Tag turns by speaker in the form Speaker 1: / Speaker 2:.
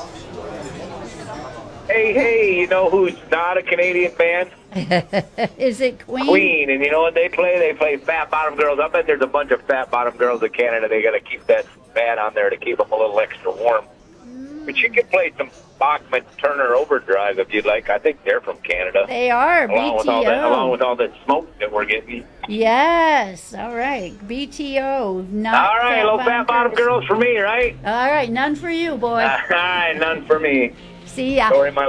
Speaker 1: Hey, you know who's not a Canadian band?
Speaker 2: Is it Queen?
Speaker 1: Queen. And you know what they play? They play Fat Bottom Girls. I bet there's a bunch of Fat Bottom Girls in Canada. They got to keep that band on there to keep them a little extra warm. But you can play some Bachman Turner Overdrive if you'd like. I think they're from Canada.
Speaker 2: They are,
Speaker 1: Along
Speaker 2: BTO.
Speaker 1: with all that smoke that we're getting.
Speaker 2: Yes, all right. BTO, not
Speaker 1: All right, little Fat Bottom Girls for me, right?
Speaker 2: All right, none for you, boy.
Speaker 1: All right, none for me.
Speaker 2: See ya.
Speaker 1: Sorry, my